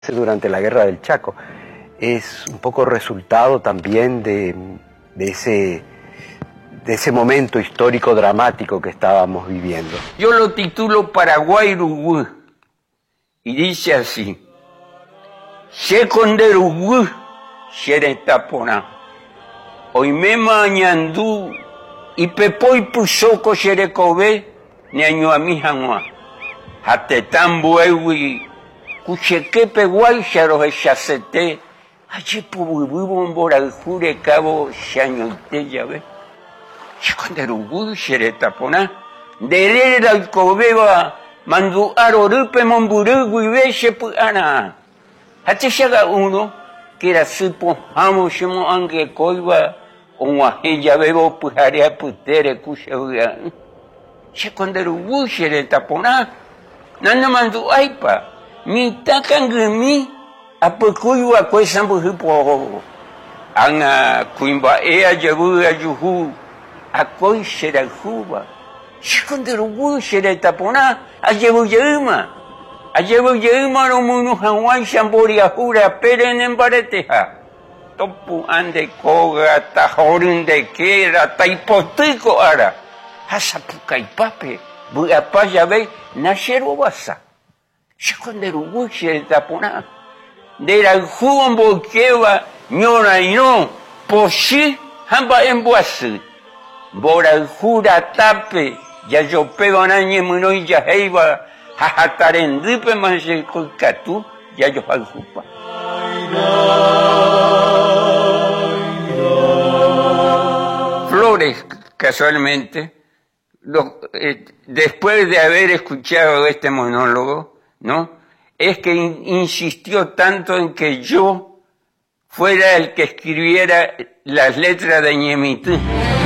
Durante la Guerra del Chaco. Es un poco resultado también de ese momento histórico dramático que estábamos viviendo. Yo lo titulo Paraguay-Uruguay y dice así: Seconderuguay, Xeretapona, Oime mañandú y pepoy pusoko xerecobe, neañuamijanua, hatetambuewi, Cuchequepe guaycharo echacete, allí pububu boraljure cabo chañoite llave. Chiconderugu xeretapona, derere alcobeba, mandu arorupe momburugu y veche puana. Hate llega uno que era supo hamo shemo ange coiba, o guajilla bebo pujarea putere cuchauga. Chiconderugu xeretapona, nana mandu aipa. Mi takangemi apakuyu akwesambu hipo anga kuimba ea jabu ajuhu akoi sherahuba shikunderugu sheretapona ajebu yeuma no munu hawan shambori ahura perenen bareteha topu ande koga tahorin de kera taipotiko ara hasapukai bu apaya ve nashero basa Chiconderugu xeretapona, de la jumbo queva, ñora y no, posi, hamba emboasi, bora jura tape, ya yo pego nañe muno y ya heiba, jajatarendipe manche colcatu, ya yo aljupa. Flores, casualmente, después de haber escuchado este monólogo, ¿no? Es que insistió tanto en que yo fuera el que escribiera las letras de Ñemitú.